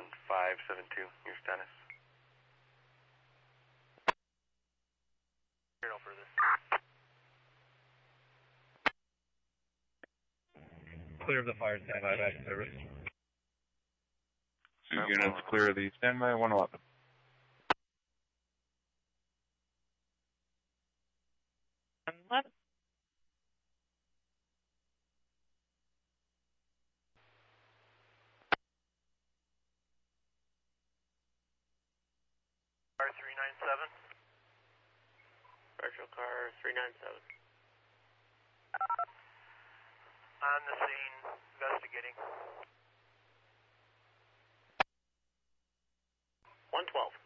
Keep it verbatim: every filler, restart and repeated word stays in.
one five seven two, your status. No further. Clear of the fire, standby back in service. Two units clear of the standby, one eleven. eleven. Car three nine seven. Partial car three nine seven. On the scene, investigating. one twelve.